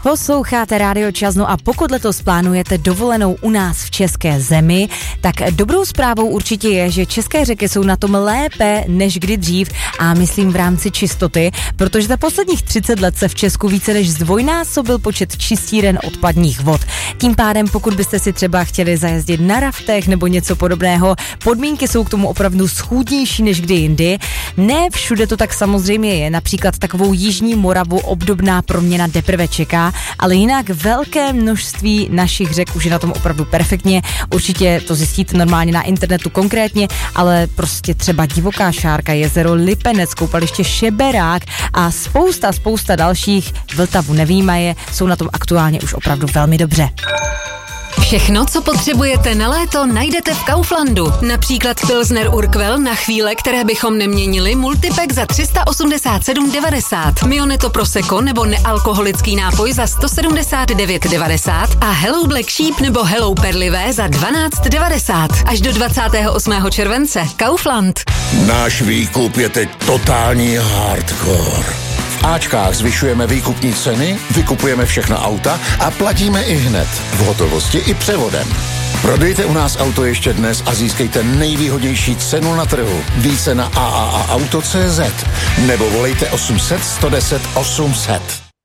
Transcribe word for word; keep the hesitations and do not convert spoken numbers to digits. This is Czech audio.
Posloucháte Rádio Čas, no a pokud letos plánujete dovolenou u nás v české zemi, tak dobrou zprávou určitě je, že české řeky jsou na tom lépe než kdy dřív a myslím v rámci čistoty, protože za posledních třicet let se v Česku více než zdvojnásobil počet čistíren odpadních vod. Tím pádem, pokud byste si třeba chtěli zajezdit na raftech nebo něco podobného, podmínky jsou k tomu opravdu schůdnější než kdy jindy. Ne všude to tak samozřejmě je, například takovou jižní Moravu obdobná proměna teprve čeká, ale jinak velké množství našich řek už je na tom opravdu perfektně. Určitě to zjistíte normálně na internetu konkrétně, ale prostě třeba Divoká Šárka, jezero Lipenec, koupaliště Šeberák a spousta, spousta dalších, Vltavu nevyjímaje, jsou na tom aktuálně už opravdu velmi dobře. Všechno, co potřebujete na léto, najdete v Kauflandu. Například Pilsner Urquell na chvíle, které bychom neměnili, multipack za tři sta osmdesát sedm devadesát. Mioneto Prosecco nebo nealkoholický nápoj za sto sedmdesát devět devadesát a Hello Black Sheep nebo Hello Perlivé za dvanáct devadesát. Až do dvacátého osmého července. Kaufland. Náš výkup je teď totální hardcore. V Ačkách zvyšujeme výkupní ceny, vykupujeme všechna auta a platíme i hned, v hotovosti i převodem. Prodejte u nás auto ještě dnes a získejte nejvýhodnější cenu na trhu. Více na a a a auto tečka cé zet nebo volejte osm set sto deset osm set.